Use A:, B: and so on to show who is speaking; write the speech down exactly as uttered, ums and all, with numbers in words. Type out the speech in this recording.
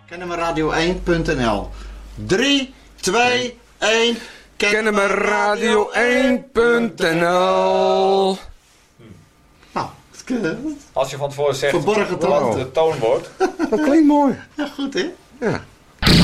A: Kennemerradio één punt n l. drie, twee, één.
B: Kennemerradio één punt n l.
A: Nou,
C: als je van tevoren zegt
A: verborgen
C: wat
A: toon.
C: de toon wordt.
B: Dat klinkt mooi.
A: Ja, goed hè?
B: Ja.